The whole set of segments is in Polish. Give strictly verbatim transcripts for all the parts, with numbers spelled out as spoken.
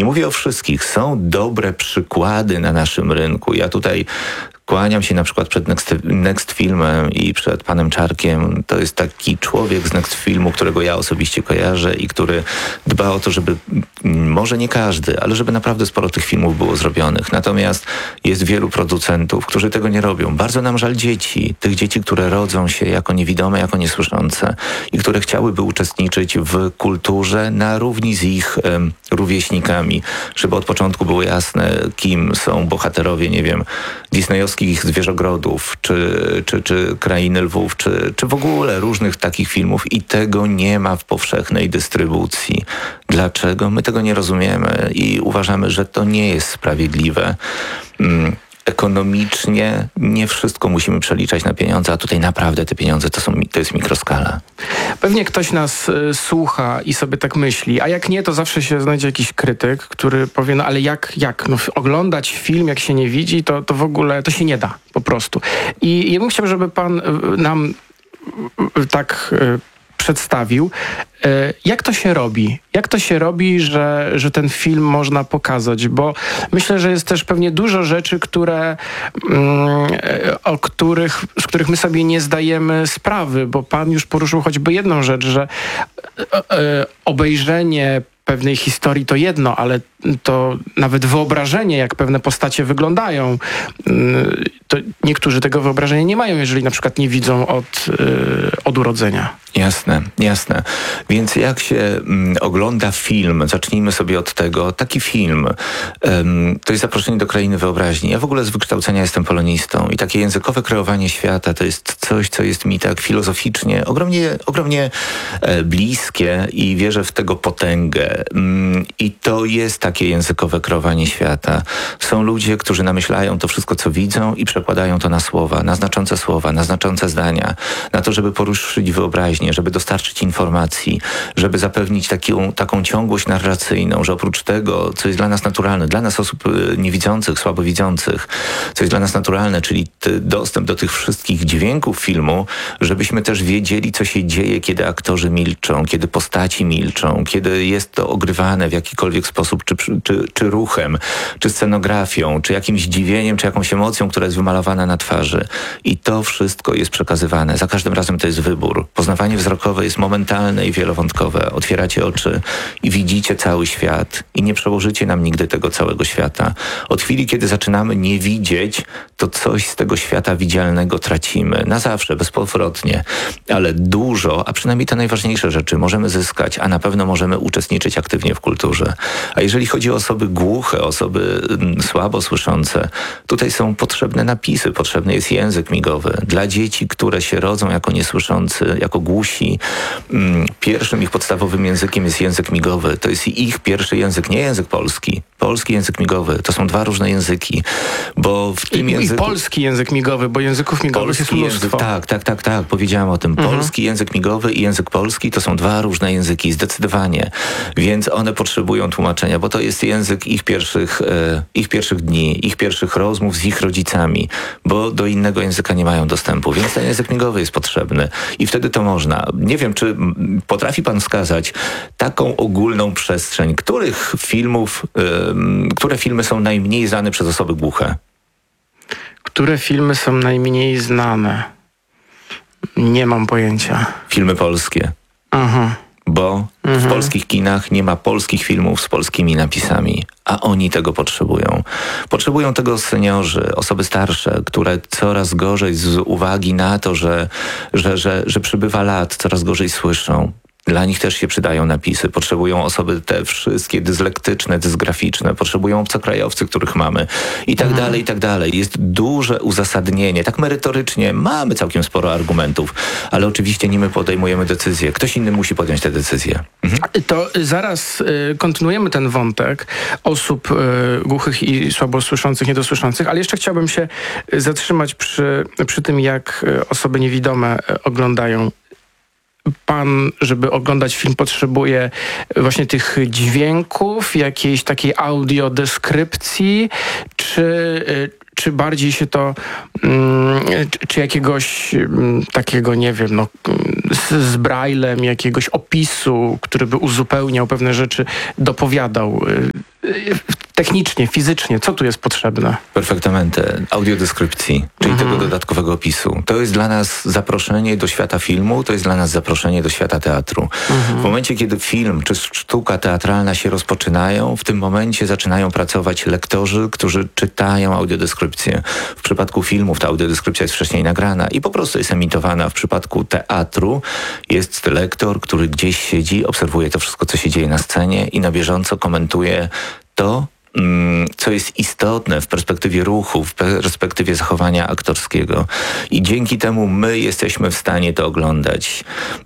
Nie mówię o wszystkich. Są dobre przykłady na naszym rynku. Ja tutaj kłaniam się na przykład przed Next, Next Filmem i przed panem Czarkiem. To jest taki człowiek z Next Filmu, którego ja osobiście kojarzę i który dba o to, żeby może nie każdy, ale żeby naprawdę sporo tych filmów było zrobionych. Natomiast jest wielu producentów, którzy tego nie robią. Bardzo nam żal dzieci. Tych dzieci, które rodzą się jako niewidome, jako niesłyszące i które chciałyby uczestniczyć w kulturze na równi z ich um, rówieśnikami. Żeby od początku było jasne, kim są bohaterowie, nie wiem, disneyowskich Zwierzogrodów, czy, czy, czy Krainy Lwów, czy, czy w ogóle różnych takich filmów i tego nie ma w powszechnej dystrybucji. Dlaczego? My tego nie rozumiemy i uważamy, że to nie jest sprawiedliwe. Mm. Ekonomicznie nie wszystko musimy przeliczać na pieniądze, a tutaj naprawdę te pieniądze to, są, to jest mikroskala. Pewnie ktoś nas y, słucha i sobie tak myśli, a jak nie, to zawsze się znajdzie jakiś krytyk, który powie, no ale jak, jak no, oglądać film, jak się nie widzi, to, to w ogóle to się nie da po prostu. I ja bym chciał, żeby pan y, nam y, tak y, przedstawił, jak to się robi? Jak to się robi, że, że ten film można pokazać? Bo myślę, że jest też pewnie dużo rzeczy, które, o których, z których my sobie nie zdajemy sprawy, bo pan już poruszył choćby jedną rzecz, że obejrzenie pewnej historii to jedno, ale to nawet wyobrażenie, jak pewne postacie wyglądają, to niektórzy tego wyobrażenia nie mają, jeżeli na przykład nie widzą od, od urodzenia. Jasne, jasne. Więc jak się mm, ogląda film, zacznijmy sobie od tego, taki film, um, to jest zaproszenie do krainy wyobraźni. Ja w ogóle z wykształcenia jestem polonistą i takie językowe kreowanie świata to jest coś, co jest mi tak filozoficznie ogromnie, ogromnie e, bliskie i wierzę w tego potęgę. Mm, I to jest takie językowe kreowanie świata. Są ludzie, którzy namyślają to wszystko, co widzą i przekładają to na słowa, na znaczące słowa, na znaczące zdania, na to, żeby poruszyć wyobraźnię, żeby dostarczyć informacji, żeby zapewnić taką, taką ciągłość narracyjną, że oprócz tego, co jest dla nas naturalne, dla nas osób niewidzących, słabowidzących, co jest dla nas naturalne, czyli dostęp do tych wszystkich dźwięków filmu, żebyśmy też wiedzieli, co się dzieje, kiedy aktorzy milczą, kiedy postaci milczą, kiedy jest to ogrywane w jakikolwiek sposób, czy, czy, czy ruchem, czy scenografią, czy jakimś zdziwieniem, czy jakąś emocją, która jest wymalowana na twarzy. I to wszystko jest przekazywane. Za każdym razem to jest wybór. Poznawanie wzrokowe jest momentalne i wielowątkowe. Otwieracie oczy i widzicie cały świat i nie przełożycie nam nigdy tego całego świata. Od chwili, kiedy zaczynamy nie widzieć, to coś z tego świata widzialnego tracimy. Na zawsze, bezpowrotnie. Ale dużo, a przynajmniej te najważniejsze rzeczy możemy zyskać, a na pewno możemy uczestniczyć aktywnie w kulturze. A jeżeli chodzi o osoby głuche, osoby mm, słabo słyszące, tutaj są potrzebne napisy, potrzebny jest język migowy. Dla dzieci, które się rodzą jako niesłyszący, jako głusi, mm, pierwszym ich podstawowym językiem jest język migowy. To jest ich pierwszy język, nie język polski. Polski język migowy. To są dwa różne języki, bo w tym I, języku... I polski język migowy, bo języków migowych jest mnóstwo. Język, tak, tak, tak, tak. Powiedziałem o tym. Mhm. Polski język migowy i język polski to są dwa różne języki, zdecydowanie. Więc one potrzebują tłumaczenia, bo to jest język ich pierwszych, e, ich pierwszych dni, ich pierwszych rozmów z ich rodzicami, bo do innego języka nie mają dostępu. Więc ten język migowy jest potrzebny. I wtedy to można. Nie wiem, czy potrafi pan wskazać taką ogólną przestrzeń, których filmów, ym, które filmy są najmniej znane przez osoby głuche? Które filmy są najmniej znane? Nie mam pojęcia. Filmy polskie. Aha. Bo mhm. w polskich kinach nie ma polskich filmów z polskimi napisami, a oni tego potrzebują. Potrzebują tego seniorzy, osoby starsze, które coraz gorzej z uwagi na to, że, że, że, że przybywa lat, coraz gorzej słyszą. Dla nich też się przydają napisy. Potrzebują osoby te wszystkie dyslektyczne, dysgraficzne. Potrzebują obcokrajowcy, których mamy. I tak mhm. dalej, i tak dalej. Jest duże uzasadnienie. Tak merytorycznie mamy całkiem sporo argumentów, ale oczywiście nie my podejmujemy decyzje. Ktoś inny musi podjąć te decyzje. Mhm. To zaraz y, kontynuujemy ten wątek osób y, głuchych i słabosłyszących, niedosłyszących, ale jeszcze chciałbym się zatrzymać przy, przy tym, jak osoby niewidome oglądają. Pan, żeby oglądać film, potrzebuje właśnie tych dźwięków, jakiejś takiej audiodeskrypcji, czy, czy bardziej się to, czy jakiegoś takiego, nie wiem, no, z, z braillem, jakiegoś opisu, który by uzupełniał pewne rzeczy, dopowiadał. technicznie, fizycznie, co tu jest potrzebne? Perfektamente. Audiodeskrypcji, czyli Mhm. tego dodatkowego opisu. To jest dla nas zaproszenie do świata filmu, to jest dla nas zaproszenie do świata teatru. Mhm. W momencie, kiedy film czy sztuka teatralna się rozpoczynają, w tym momencie zaczynają pracować lektorzy, którzy czytają audiodeskrypcję. W przypadku filmów ta audiodeskrypcja jest wcześniej nagrana i po prostu jest emitowana. W przypadku teatru jest lektor, który gdzieś siedzi, obserwuje to wszystko, co się dzieje na scenie i na bieżąco komentuje to, co jest istotne w perspektywie ruchu, w perspektywie zachowania aktorskiego. I dzięki temu my jesteśmy w stanie to oglądać.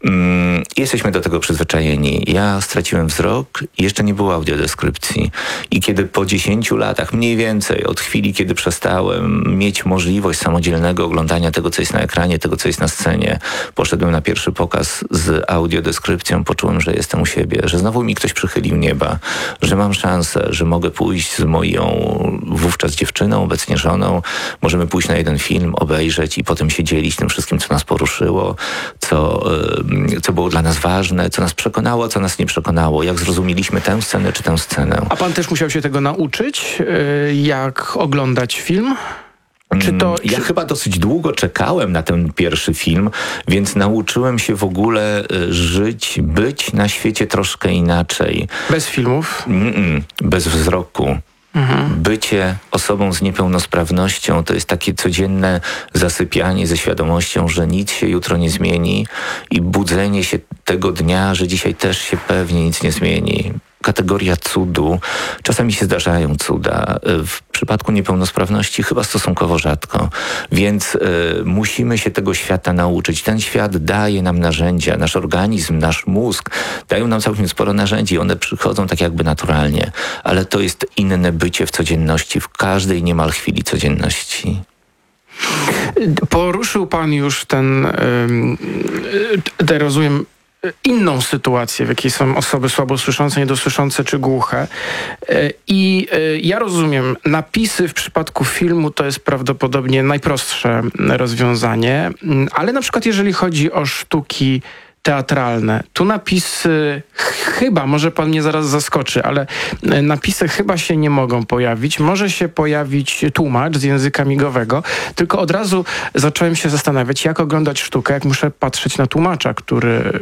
Jesteśmy do tego przyzwyczajeni. Ja straciłem wzrok i jeszcze nie było audiodeskrypcji. I kiedy po dziesięciu latach, mniej więcej od chwili, kiedy przestałem mieć możliwość samodzielnego oglądania tego, co jest na ekranie, tego, co jest na scenie, poszedłem na pierwszy pokaz z audiodeskrypcją, poczułem, że jestem u siebie, że znowu mi ktoś przychylił nieba, że mam szansę, że mogę pójść z moją wówczas dziewczyną, obecnie żoną. Możemy pójść na jeden film, obejrzeć i potem się dzielić tym wszystkim, co nas poruszyło, co, co było dla nas ważne, co nas przekonało, co nas nie przekonało, jak zrozumieliśmy tę scenę czy tę scenę. A pan też musiał się tego nauczyć, jak oglądać film? Czy to, ja czy... chyba dosyć długo czekałem na ten pierwszy film, więc nauczyłem się w ogóle żyć, być na świecie troszkę inaczej. Bez filmów? Mm-mm, bez wzroku. Mhm. Bycie osobą z niepełnosprawnością to jest takie codzienne zasypianie ze świadomością, że nic się jutro nie zmieni i budzenie się tego dnia, że dzisiaj też się pewnie nic nie zmieni. Kategoria cudu. Czasami się zdarzają cuda. W przypadku niepełnosprawności chyba stosunkowo rzadko. Więc y, musimy się tego świata nauczyć. Ten świat daje nam narzędzia. Nasz organizm, nasz mózg dają nam całkiem sporo narzędzi. One przychodzą tak jakby naturalnie. Ale to jest inne bycie w codzienności, w każdej niemal chwili codzienności. Poruszył pan już ten, te rozumiem, inną sytuację, w jakiej są osoby słabosłyszące, niedosłyszące czy głuche. I ja rozumiem, napisy w przypadku filmu to jest prawdopodobnie najprostsze rozwiązanie, ale na przykład jeżeli chodzi o sztuki teatralne. Tu napisy chyba, może pan mnie zaraz zaskoczy, ale napisy chyba się nie mogą pojawić. Może się pojawić tłumacz z języka migowego, tylko od razu zacząłem się zastanawiać, jak oglądać sztukę, jak muszę patrzeć na tłumacza, który,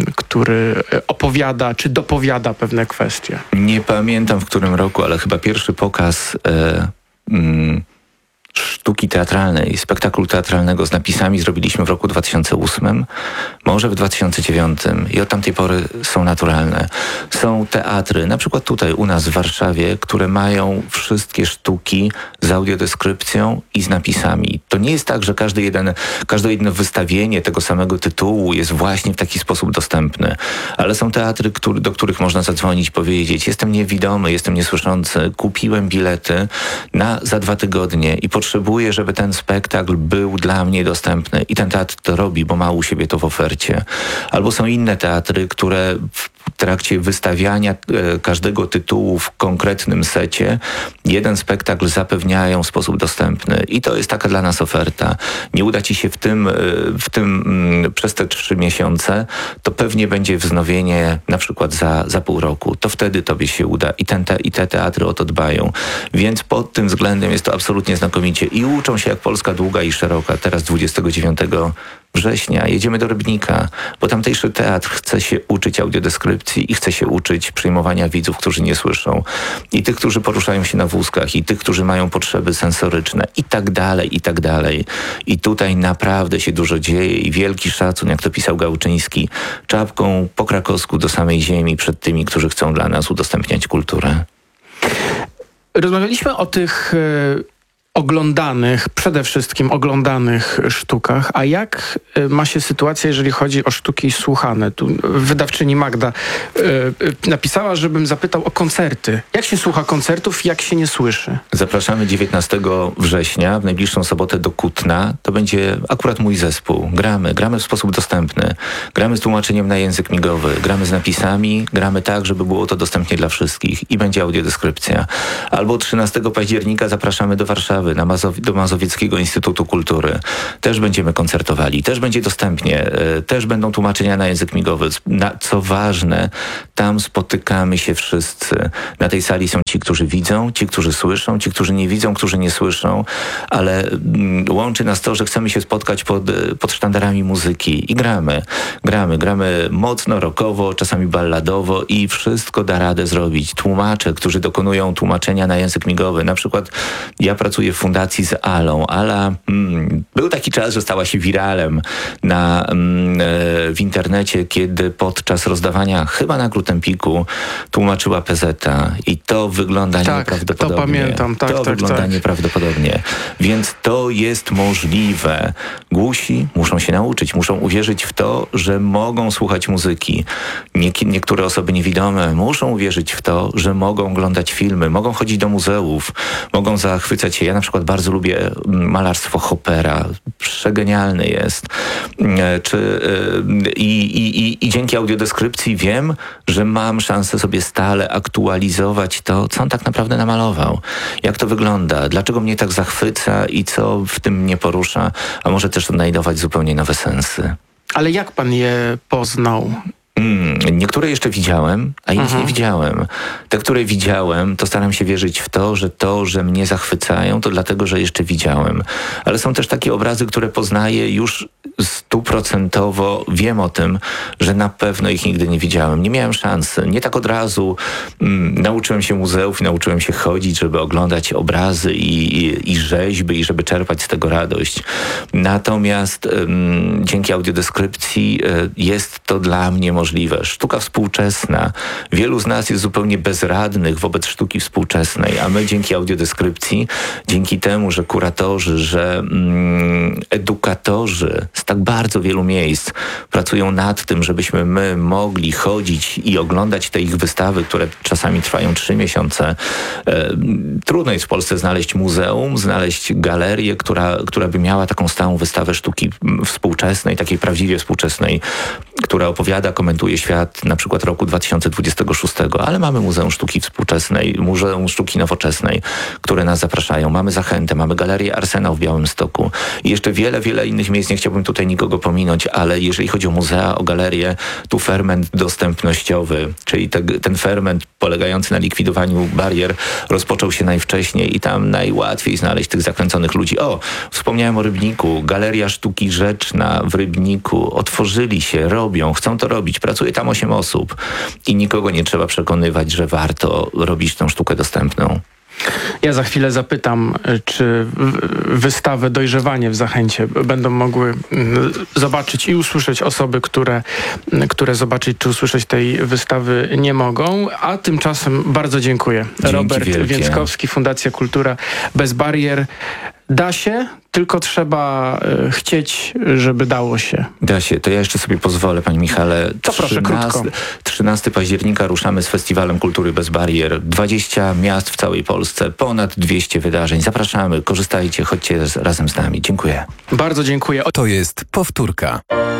który opowiada czy dopowiada pewne kwestie. Nie pamiętam w którym roku, ale chyba pierwszy pokaz e, mm, sztuki teatralnej, spektaklu teatralnego z napisami zrobiliśmy w roku dwa tysiące ósmym, może w dwa tysiące dziewiątym i od tamtej pory są naturalne. Są teatry, na przykład tutaj u nas w Warszawie, które mają wszystkie sztuki z audiodeskrypcją i z napisami. To nie jest tak, że każdy jeden, każde jedno wystawienie tego samego tytułu jest właśnie w taki sposób dostępne, ale są teatry, który, do których można zadzwonić, powiedzieć: jestem niewidomy, jestem niesłyszący, kupiłem bilety na za dwa tygodnie i potrzebuję, żeby ten spektakl był dla mnie dostępny. I ten teatr to robi, bo ma u siebie to w ofercie. Albo są inne teatry, które w trakcie wystawiania e, każdego tytułu w konkretnym secie jeden spektakl zapewniają w sposób dostępny. I to jest taka dla nas oferta. Nie uda ci się w tym, e, w tym m, przez te trzy miesiące, to pewnie będzie wznowienie na przykład za, za pół roku. To wtedy tobie się uda. I, ten te, I te teatry o to dbają. Więc pod tym względem jest to absolutnie znakomicie. I uczą się jak Polska długa i szeroka. Teraz dwudziestego dziewiątego września jedziemy do Rybnika, bo tamtejszy teatr chce się uczyć audiodeskrypcji i chce się uczyć przyjmowania widzów, którzy nie słyszą. I tych, którzy poruszają się na wózkach, i tych, którzy mają potrzeby sensoryczne, i tak dalej, i tak dalej. I tutaj naprawdę się dużo dzieje i wielki szacun, jak to pisał Gałczyński, czapką po krakowsku do samej ziemi przed tymi, którzy chcą dla nas udostępniać kulturę. Rozmawialiśmy o tych e, oglądanych, przede wszystkim oglądanych sztukach, a jak e, ma się sytuacja, jeżeli chodzi o sztuki słuchane? Tu wydawczyni Magda e, napisała, żebym zapytał o koncerty. Jak się słucha koncertów, jak się nie słyszy? Zapraszamy dziewiętnastego września, w najbliższą sobotę do Kutna. To będzie akurat mój zespół. Gramy, gramy w sposób dostępny. Gramy z tłumaczeniem na język migowy, gramy z napisami, gramy tak, żeby było to dostępnie dla wszystkich i będzie audiodeskrypcja. Albo trzynastego października zapraszamy do Warszawy Warszawy, na Mazow- do Mazowieckiego Instytutu Kultury. Też będziemy koncertowali, też będzie dostępnie, e, też będą tłumaczenia na język migowy. Na, co ważne, tam spotykamy się wszyscy. Na tej sali są ci, którzy widzą, ci, którzy słyszą, ci, którzy nie widzą, którzy nie słyszą, ale mm, łączy nas to, że chcemy się spotkać pod, pod sztandarami muzyki i gramy. Gramy, gramy mocno rockowo, czasami balladowo i wszystko da radę zrobić. Tłumacze, którzy dokonują tłumaczenia na język migowy. Na przykład ja pracuję w fundacji z Alą. Ala, mm, był taki czas, że stała się wiralem na, mm, w internecie, kiedy podczas rozdawania chyba nagród Empiku tłumaczyła P Z A i to wygląda Tak, nieprawdopodobnie. to pamiętam. Tak, to tak, wygląda tak. nieprawdopodobnie. Więc to jest możliwe. Głusi muszą się nauczyć, muszą uwierzyć w to, że mogą słuchać muzyki. Nie, niektóre osoby niewidome muszą uwierzyć w to, że mogą oglądać filmy, mogą chodzić do muzeów, mogą zachwycać się. Ja na przykład bardzo lubię malarstwo Hoppera. Przegenialny jest. Czy, i, i, i, I dzięki audiodeskrypcji wiem, że mam szansę sobie stale aktualizować to, co on tak naprawdę namalował. Jak to wygląda, dlaczego mnie tak zachwyca i co w tym mnie porusza, a może też odnajdować zupełnie nowe sensy. Ale jak pan je poznał? Mm, niektóre jeszcze widziałem, a innych Mhm. nie widziałem. Te, które widziałem, to staram się wierzyć w to, że to, że mnie zachwycają, to dlatego, że jeszcze widziałem. Ale są też takie obrazy, które poznaję już stuprocentowo. Wiem o tym, że na pewno ich nigdy nie widziałem. Nie miałem szansy. Nie tak od razu mm, nauczyłem się muzeów i nauczyłem się chodzić, żeby oglądać obrazy i, i, i rzeźby i żeby czerpać z tego radość. Natomiast mm, dzięki audiodeskrypcji y, jest to dla mnie możliwe. Sztuka współczesna. Wielu z nas jest zupełnie bezradnych wobec sztuki współczesnej, a my dzięki audiodeskrypcji, dzięki temu, że kuratorzy, że mm, edukatorzy z tak bardzo wielu miejsc pracują nad tym, żebyśmy my mogli chodzić i oglądać te ich wystawy, które czasami trwają trzy miesiące. E, trudno jest w Polsce znaleźć muzeum, znaleźć galerię, która, która by miała taką stałą wystawę sztuki współczesnej, takiej prawdziwie współczesnej, która opowiada, komentuje świat na przykład roku dwa tysiące dwudziestego szóstego, ale mamy Muzeum Sztuki Współczesnej, Muzeum Sztuki Nowoczesnej, które nas zapraszają. Mamy Zachętę, mamy Galerię Arsenał w Białymstoku i jeszcze wiele, wiele innych miejsc. Nie chciałbym tutaj nikogo pominąć, ale jeżeli chodzi o muzea, o galerie, tu ferment dostępnościowy, czyli te, ten ferment polegający na likwidowaniu barier rozpoczął się najwcześniej i tam najłatwiej znaleźć tych zakręconych ludzi. O, wspomniałem o Rybniku, Galeria Sztuki Rzeczna w Rybniku. Otworzyli się, robią, chcą to robić. Pracuje tam osiem osób i nikogo nie trzeba przekonywać, że warto robić tę sztukę dostępną. Ja za chwilę zapytam, czy wystawę Dojrzewanie w Zachęcie będą mogły zobaczyć i usłyszeć osoby, które, które zobaczyć czy usłyszeć tej wystawy nie mogą. A tymczasem bardzo dziękuję. Dzięki Robert wielkie. Więckowski, Fundacja Kultura Bez Barier. Da się, tylko trzeba y, chcieć, żeby dało się. Da się. To ja jeszcze sobie pozwolę, Panie Michale. To proszę, krótko. trzynastego października ruszamy z Festiwalem Kultury Bez Barier. dwadzieścia miast w całej Polsce, ponad dwieście wydarzeń. Zapraszamy, korzystajcie, chodźcie z, razem z nami. Dziękuję. Bardzo dziękuję. To jest powtórka.